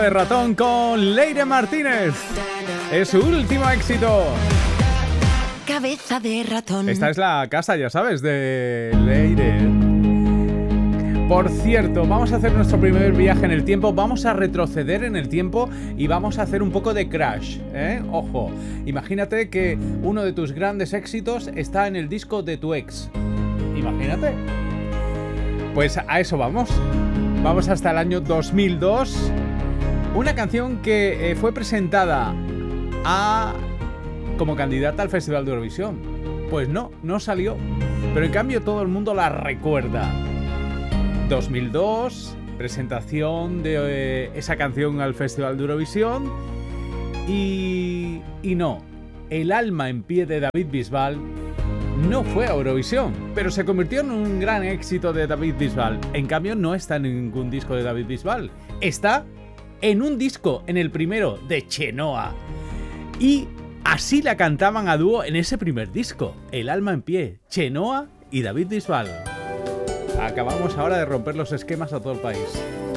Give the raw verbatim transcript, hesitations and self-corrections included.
De ratón con Leire Martínez. Es su último éxito. Cabeza de ratón. Esta es la casa, ya sabes, de Leire. Por cierto, vamos a hacer nuestro primer viaje en el tiempo. Vamos a retroceder en el tiempo y vamos a hacer un poco de crash, ¿eh? Ojo, imagínate que uno de tus grandes éxitos está en el disco de tu ex. Imagínate. Pues a eso vamos. Vamos hasta el año dos mil dos. Una canción que eh, fue presentada a... como candidata al Festival de Eurovisión. Pues no, no salió. Pero en cambio todo el mundo la recuerda. dos mil dos, presentación de eh, esa canción al Festival de Eurovisión. Y... y no, El alma en pie de David Bisbal no fue a Eurovisión, pero se convirtió en un gran éxito de David Bisbal. En cambio no está en ningún disco de David Bisbal. Está en un disco, en el primero, de Chenoa. Y así la cantaban a dúo en ese primer disco, El alma en pie, Chenoa y David Bisbal. Acabamos ahora de romper los esquemas a todo el país.